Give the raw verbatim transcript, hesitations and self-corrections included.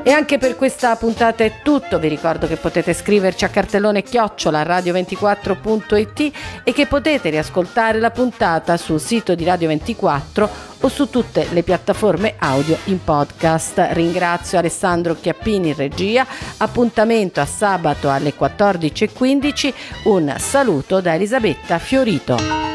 E anche per questa puntata è tutto. Vi ricordo che potete scriverci a cartellone chiocciola radio ventiquattro punto it e che potete riascoltare la puntata sul sito di Radio ventiquattro o su tutte le piattaforme audio in podcast. Ringrazio Alessandro Chiappini in regia. Appuntamento a sabato alle quattordici e quindici. Un saluto da Elisabetta Fiorito.